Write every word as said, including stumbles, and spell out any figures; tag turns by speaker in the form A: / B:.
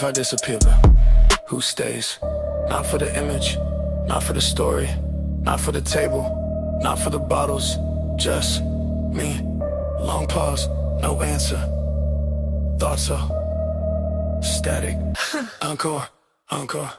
A: I disappear, but who stays? Not for the image, not for the story, not for the table, not for the bottles, just me. Long pause, no answer. Thoughts are static. Encore, encore.